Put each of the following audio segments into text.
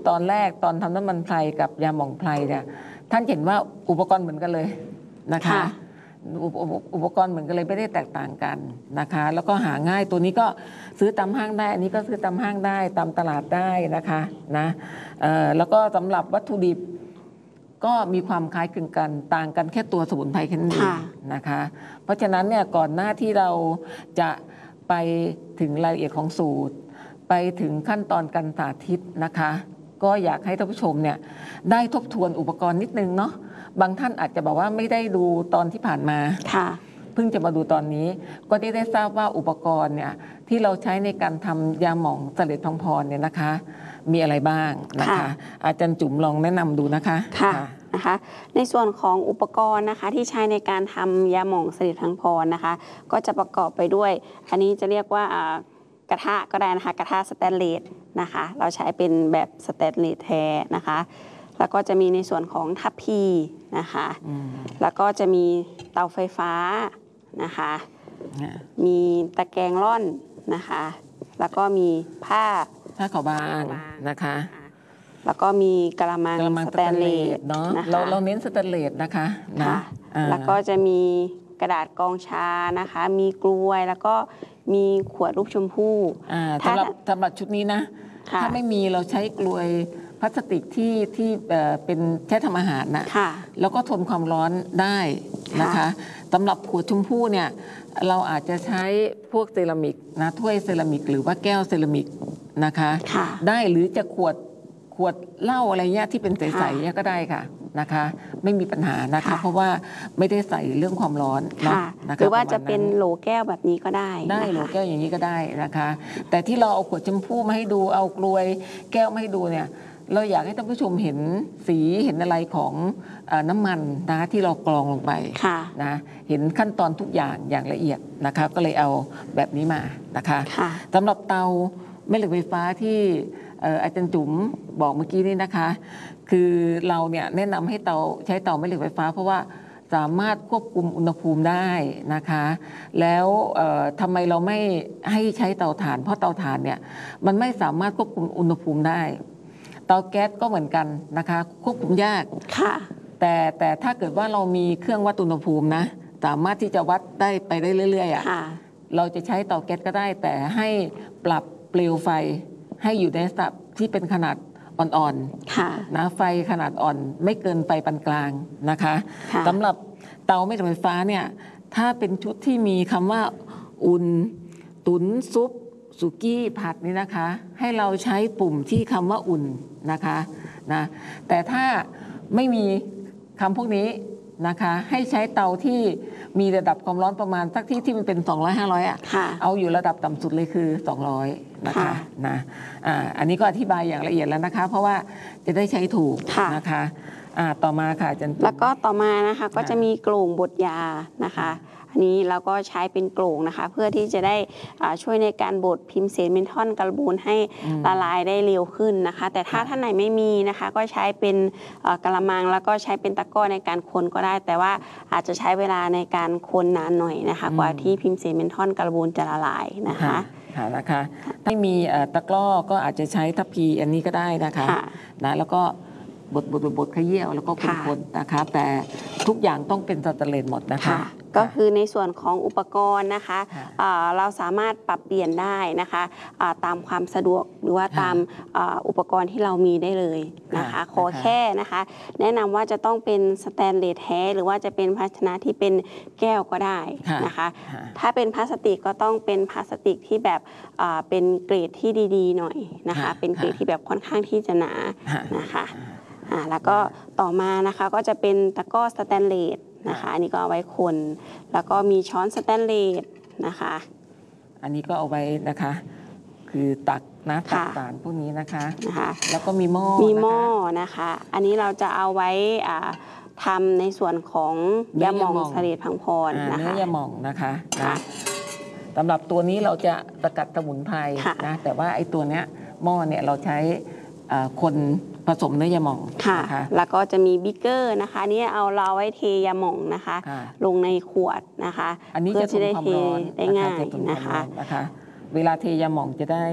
ตอนแรกตอนทำน้ำมันไพรกับยาหม่องไพรเนี่ยท่านเห็นว่าอุปกรณ์เหมือนกันเลยนะคะอุปกรณ์เหมือนกันเลยไม่ได้แตกต่างกันนะคะแล้วก็หาง่ายตัวนี้ก็ซื้อตามห้างได้อันนี้ก็ซื้อตามห้างได้ตามตลาดได้นะคะนะแล้วก็สำหรับวัตถุดิบก็มีความคล้ายคลึงกันต่างกันแค่ตัวสมุนไพรแค่นั้นเองนะคะเพราะฉะนั้นเนี่ยก่อนหน้าที่เราจะไปถึงรายละเอียดของสูตรไปถึงขั้นตอนการสาธิตนะคะก็อยากให้ท่านผู้ชมเนี่ยได้ทบทวนอุปกรณ์นิดนึงเนาะบางท่านอาจจะบอกว่าไม่ได้ดูตอนที่ผ่านมาเพิ่งจะมาดูตอนนี้ก็ได้ทราบว่าอุปกรณ์เนี่ยที่เราใช้ในการทำยาหม่องเสลดพังพรเนี่ยนะคะมีอะไรบ้างนะคะอาจารย์จุ๋มลองแนะนำดูนะคะนะคะในส่วนของอุปกรณ์นะคะที่ใช้ในการทำยาหม่องเสลดพังพรนะคะก็จะประกอบไปด้วยอันนี้จะเรียกว่ากระทะก็ได้นะคะกระทะสแตนเลสนะคะเราใช้เป็นแบบสแตนเลสแท้นะคะแล้วก็จะมีในส่วนของทัพพีนะคะแล้วก็จะมีเตาไฟฟ้านะคะมีตะแกรงร่อนนะคะแล้วก็มีผ้าขาวบางนะคะแล้วก็มีกระมังสแตนเลสเนาะเราเน้นสแตนเลสนะคะนะแล้วก็จะมีกระดาษกรองชานะคะมีกลวยแล้วก็มีขวดรูปชมพู่สำหรับชุดนี้นะถ้าไม่มีเราใช้กลวยพลาสติกที่เป็นแค่ทำอาหารนะแล้วก็ทนความร้อนได้นะคะสำหรับขวดชมพู่เนี่ยเราอาจจะใช้พวกเซรามิกนะถ้วยเซรามิกหรือว่าแก้วเซรามิกนะคะได้หรือจะขวดเหล้าอะไรเงี้ยที่เป็นใสๆเนี่ยก็ได้ค่ะนะคะไม่มีปัญหานะคะเพราะว่าไม่ได้ใส่เรื่องความร้อนนะหรือว่าจะเป็นโหลแก้วแบบนี้ก็ได้โหลแก้วอย่างนี้ก็ได้นะคะแต่ที่เราเอาขวดชมพู่มาให้ดูเอากลวยแก้วมาให้ดูเนี่ยเราอยากให้ท่านผู้ชมเห็นสีเห็นอะไรของน้ำมันนะที่เรากรองลงไปนะเห็นขั้นตอนทุกอย่างละเอียดนะคะก็เลยเอาแบบนี้มานะคะสำหรับเตาแม่เหล็กไฟฟ้าที่อาจารย์จุ๋มบอกเมื่อกี้นี่นะคะคือเราเนี่ยแนะนำให้ใช้เตาแม่เหล็กไฟฟ้าเพราะว่าสามารถควบคุมอุณหภูมิได้นะคะแล้วทำไมเราไม่ให้ใช้เตาถ่านเพราะเตาถ่านเนี่ยมันไม่สามารถควบคุมอุณหภูมิได้เตาแก๊สก็เหมือนกันนะคะควบคุมยากแต่ถ้าเกิดว่าเรามีเครื่องวัดอุณหภูมินะสามารถที่จะวัดได้ไปได้เรื่อยๆเราจะใช้เตาแก๊สก็ได้แต่ให้ปรับเปลวไฟให้อยู่ในระดับที่เป็นขนาดอ่อนๆนะไฟขนาดอ่อนไม่เกินไฟปานกลางนะคะสำหรับเตาแม่เหล็กไฟฟ้าเนี่ยถ้าเป็นชุดที่มีคำว่าอุ่นตุ๋นซุปสุกี้ผัดนี่นะคะให้เราใช้ปุ่มที่คำว่าอุ่นนะคะนะแต่ถ้าไม่มีคำพวกนี้นะคะให้ใช้เตาที่มีระดับความร้อนประมาณสักที่มันเป็น200-500เอาอยู่ระดับต่ำสุดเลยคือ200นะคะนะอันนี้ก็อธิบายอย่างละเอียดแล้วนะคะเพราะว่าจะได้ใช้ถูกนะคะต่อมาค่ะอาจารย์แล้วก็ต่อมานะคะก็จะมีโกล่งบดยานะคะอันนี้เราก็ใช้เป็นโกล่งนะคะเพื่อที่จะได้ช่วยในการบดพิมเสนเมนทอนการบูนให้ละลายได้เร็วขึ้นนะคะแต่ถ้าท่านไหนไม่มีนะคะก็ใช้เป็นกระมังแล้วก็ใช้เป็นตะกร้อในการคนก็ได้แต่ว่าอาจจะใช้เวลาในการคนนานหน่อยนะคะกว่าที่พิมเสนเมนทอนการบูนจะละลายนะคะนะคะถ้ามีตะกร้อก็อาจจะใช้ทัพพีอันนี้ก็ได้นะคะนะแล้วก็บดขยี้แล้วก็คนๆนะคะแต่ทุกอย่างต้องเป็นสแตนเลสหมดนะคะก็คือในส่วนของอุปกรณ์นะคะเราสามารถปรับเปลี่ยนได้นะคะตามความสะดวกหรือว่าตามอุปกรณ์ที่เรามีได้เลยนะคะขอแค่นะคะแนะนำว่าจะต้องเป็นสแตนเลสแท้หรือว่าจะเป็นภาชนะที่เป็นแก้วก็ได้นะคะถ้าเป็นพลาสติกก็ต้องเป็นพลาสติกที่แบบเป็นเกรดที่ดีๆหน่อยนะคะเป็นเกรดที่แบบค่อนข้างที่จะหนานะคะแล้วก็ต่อมานะคะก็จะเป็นตะกร้อสแตนเลสนะคะอันนี้ก็เอาไว้คนแล้วก็มีช้อนสแตนเลสนะคะอันนี้ก็เอาไว้นะคะคือตักสารพวกนี้นะคะแล้วก็มีหม้อนะคะอันนี้เราจะเอาไว้ทำในส่วนของยาหม่องเสลดพังพรนะคะเนื้อยาหม่องนะคะสำหรับตัวนี้เราจะสกัดสมุนไพรนะแต่ว่าไอ้ตัวเนี้ยหม้อเนี่ยเราใช้คนผสมเนื้อยาหม่องค่ะแล้วก็จะมีบิ๊กเกอร์นะคะนี่เราไว้เทยาหม่องนะคะลงในขวดนะคะเพื่อจะได้เทได้ง่ายนะคะเวลาเทยาหม่องจะได้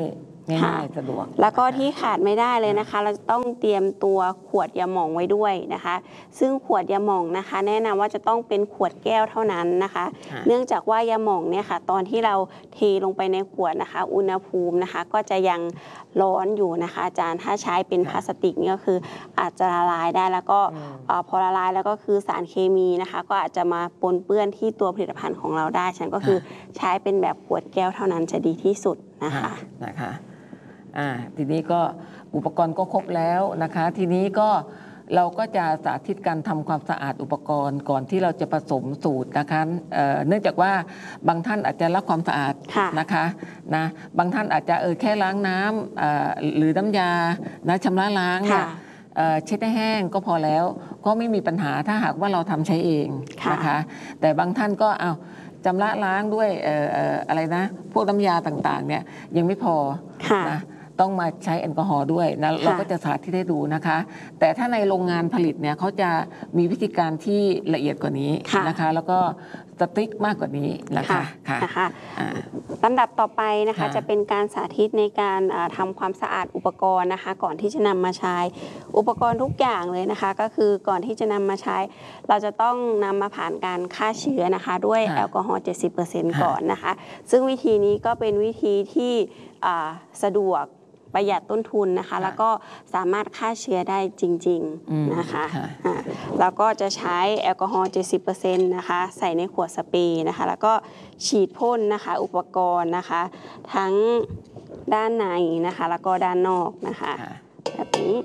ง่ายๆสะดวกแล้วก็ที่ขาดไม่ได้เลยนะคะเราจะต้องเตรียมตัวขวดยาหม่องไว้ด้วยนะคะซึ่งขวดยาหม่องนะคะแนะนำว่าจะต้องเป็นขวดแก้วเท่านั้นนะคะเนื่องจากว่ายาหม่องเนี่ยค่ะตอนที่เราเทลงไปในขวดนะคะอุณหภูมินะคะก็จะยังร้อนอยู่นะคะอาจารย์ถ้าใช้เป็นพลาสติกนี่ก็คืออาจจะละลายได้แล้วก็พอละลายแล้วก็คือสารเคมีนะคะก็อาจจะมาปนเปื้อนที่ตัวผลิตภัณฑ์ของเราได้ฉะนั้นก็คือใช้เป็นแบบขวดแก้วเท่านั้นจะดีที่สุดนะคะทีนี้ก็อุปกรณ์ก็ครบแล้วนะคะทีนี้ก็เราก็จะสาธิตการทำความสะอาดอุปกรณ์ก่อนที่เราจะผสมสูตรนะคะเนื่องจากว่าบางท่านอาจจะรักความสะอาดนะคะนะบางท่านอาจจะแค่ล้างน้ำหรือน้ำยานะชำระล้างเนี่ยเช็ดให้แห้งก็พอแล้วก็ไม่มีปัญหาถ้าหากว่าเราทำใช้เองนะคะแต่บางท่านก็ชำระล้างด้วยอะไรนะพวกน้ำยาต่างๆเนี่ยยังไม่พอนะต้องมาใช้แอลกอฮอล์ด้วยนะเราก็จะสาธิตให้ดูนะคะแต่ถ้าในโรงงานผลิตเนี่ยเขาจะมีวิธีการที่ละเอียดกว่านี้นะคะแล้วก็สติ๊กมากกว่านี้นะคะลำดับต่อไปนะคะจะเป็นการสาธิตในการทำความสะอาดอุปกรณ์นะคะก่อนที่จะนำมาใช้อุปกรณ์ทุกอย่างเลยนะคะก็คือก่อนที่จะนำมาใช้เราจะต้องนำมาผ่านการฆ่าเชื้อนะคะด้วยแอลกอฮอล์ 70% ก่อนนะคะซึ่งวิธีนี้ก็เป็นวิธีที่สะดวกประหยัดต้นทุนนะคะแล้วก็สามารถฆ่าเชื้อได้จริงๆนะคะแล้วก็จะใช้แอลกอฮอล์ 70% นะคะใส่ในขวดสเปรย์นะคะแล้วก็ฉีดพ่นนะคะอุปกรณ์นะคะทั้งด้านในนะคะแล้วก็ด้านนอกนะคะแบบนี้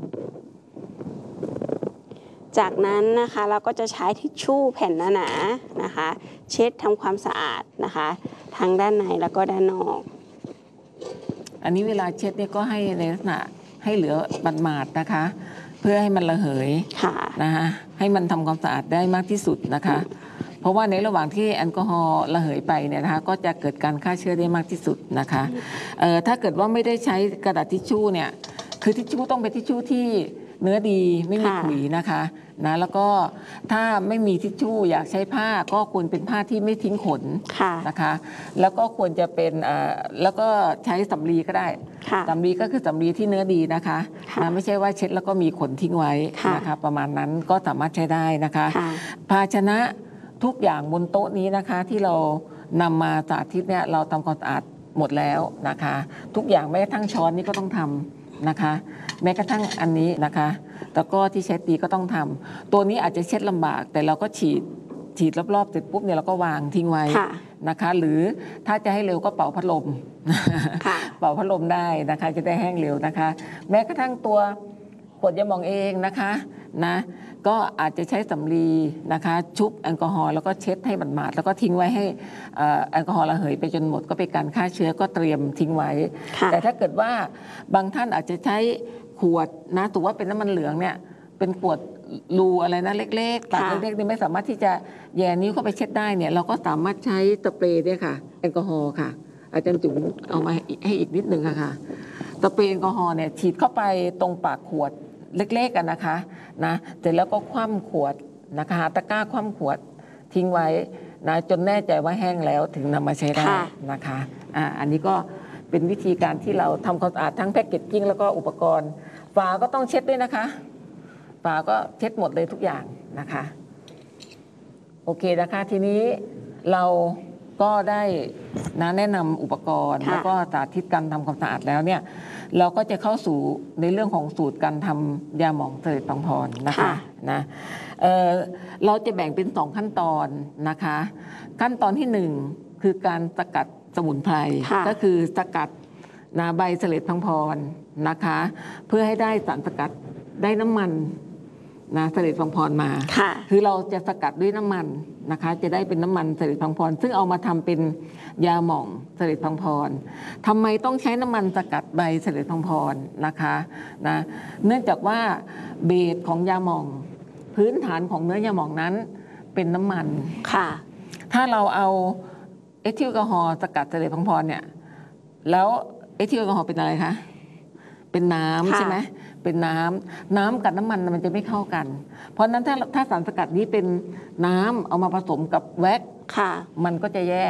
จากนั้นนะคะเราก็จะใช้ทิชชู่แผ่นหนาๆนะคะเช็ดทำความสะอาดนะคะทั้งด้านในแล้วก็ด้านนอกอันนี้เวลาเช็ดเนี่ยก็ให้ในลักษณะให้เหลือหมาดๆนะคะเพื่อให้มันระเหยนะคะให้มันทำความสะอาดได้มากที่สุดนะคะเพราะว่าในระหว่างที่แอลกอฮอล์ระเหยไปเนี่ยนะคะก็จะเกิดการฆ่าเชื้อได้มากที่สุดนะคะถ้าเกิดว่าไม่ได้ใช้กระดาษทิชชู่เนี่ยคือทิชชู่ต้องเป็นทิชชู่ที่เนื้อดีไม่มีขุยนะคะนะแล้วก็ถ้าไม่มีทิชชู่อยากใช้ผ้าก็ควรเป็นผ้าที่ไม่ทิ้งขนนะคะแล้วก็ควรจะเป็นแล้วก็ใช้สำลีก็ได้สำลีก็คือสำลีที่เนื้อดีนะคะนะไม่ใช่ว่าเช็ดแล้วก็มีขนทิ้งไว้นะคะประมาณนั้นก็สามารถใช้ได้นะคะภาชนะทุกอย่างบนโต๊ะนี้นะคะที่เรานำมาสาธิตเนี่ยเราทำความสะอาดหมดแล้วนะคะทุกอย่างแม้กระทั่งช้อนนี่ก็ต้องทำนะคะแม้กระทั่งอันนี้นะคะตะกร้อที่ใช้ตีก็ต้องทำตัวนี้อาจจะเช็ดลำบากแต่เราก็ฉีดรอบๆเสร็จปุ๊บเนี่ยเราก็วางทิ้งไว้นะคะหรือถ้าจะให้เร็วก็เป่าพัดลมเป่าพัดลมได้นะคะจะได้แห้งเร็วนะคะแม้กระทั่งตัวขวดยาหม่องเองนะคะนะก็อาจจะใช้สำลีนะคะชุบแอลกอฮอล์แล้วก็เช็ดให้หมาดๆแล้วก็ทิ้งไว้ให้แอลกอฮอล์ระเหยไปจนหมดก็เป็นการฆ่าเชื้อก็เตรียมทิ้งไว้แต่ถ้าเกิดว่าบางท่านอาจจะใช้ขวดนะถือว่าเป็นน้ำมันเหลืองเนี่ยเป็นขวดรูอะไรนะเล็กๆปากเล็กๆนี่ไม่สามารถที่จะแย่นิ้วเข้าไปเช็ดได้เนี่ยเราก็สามารถใช้สเปรย์ด้วยค่ะแอลกอฮอล์ค่ะอาจารย์จุ๋มเอามาให้อีกนิดนึงค่ะสเปรย์แอลกอฮอล์เนี่ยฉีดเข้าไปตรงปากขวดเล็กๆกันนะคะนะเสร็จแล้วก็คว่ำขวดนะคะตะกร้าคว่ำขวดทิ้งไว้นะจนแน่ใจว่าแห้งแล้วถึงนำมาใช้ได้นะคะอันนี้ก็เป็นวิธีการที่เราทำความสะอาดทั้งแพ็กเกจจิ้งแล้วก็อุปกรณ์ฝาก็ต้องเช็ดด้วยนะคะฝาก็เช็ดหมดเลยทุกอย่างนะคะโอเคนะคะทีนี้เราก็ได้แนะนำอุปกรณ์แล้วก็สาธิตการทำความสะอาดแล้วเนี่ยเราก็จะเข้าสู่ในเรื่องของสูตรการทำยาหม่องเสลดปังพรนะคะนะเราจะแบ่งเป็น2ขั้นตอนนะคะขั้นตอนที่1คือการสกัดสมุนไพรก็คือสกัดใบเสลดพังพรนะคะเพื่อให้ได้สารสกัดได้น้ำมันเสลดพังพรมาคือเราจะสกัดด้วยน้ำมันนะคะจะได้เป็นน้ำมันเสลดพังพรซึ่งเอามาทำเป็นยาหม่องเสลดพังพรทำไมต้องใช้น้ำมันสกัดใบเสลดพังพรนะคะนะเนื่องจากว่าเบสของยาหม่องพื้นฐานของเนื้อยาหม่องนั้นเป็นน้ำมันค่ะถ้าเราเอาเอทิลแอลกอฮอล์สกัดเสลดพังพรเนี่ยแล้วเอทิลแอลกอฮอล์เป็นอะไรคะเป็นน้ำใช่ไหมเป็นน้ำกับน้ำมันมันจะไม่เข้ากันเพราะนั้นถ้าสารสกัดนี้เป็นน้ำเอามาผสมกับแว็กซ์มันก็จะแยก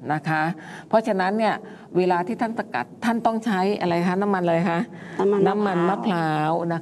นะคะ เพราะฉะนั้นเนี่ยเวลาที่ท่านสกัดท่านต้องใช้อะไรคะน้ำมันอะไรคะน้ำมันมะพร้าวนะคะ